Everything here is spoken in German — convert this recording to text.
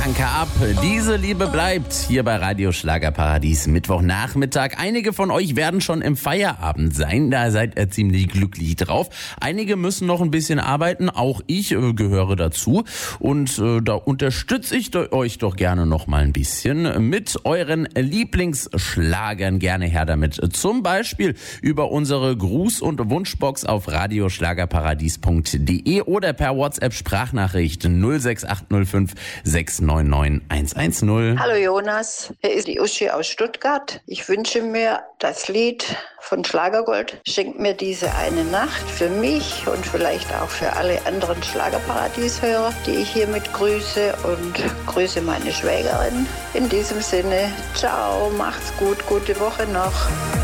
Bianca ab. Diese Liebe bleibt hier bei Radio Schlagerparadies Mittwochnachmittag. Einige von euch werden schon im Feierabend sein. Da seid ihr ziemlich glücklich drauf. Einige müssen noch ein bisschen arbeiten. Auch ich gehöre dazu. Und da unterstütze ich euch doch gerne noch mal ein bisschen mit euren Lieblingsschlagern. Gerne her damit. Zum Beispiel über unsere Gruß- und Wunschbox auf radioschlagerparadies.de oder per WhatsApp-Sprachnachricht 06805 699 110. Hallo Jonas, hier ist die Uschi aus Stuttgart. Ich wünsche mir das Lied von Schlagergold. Schenkt mir diese eine Nacht für mich und vielleicht auch für alle anderen Schlagerparadies-Hörer, die ich hiermit grüße und grüße meine Schwägerin. In diesem Sinne, ciao, macht's gut, gute Woche noch.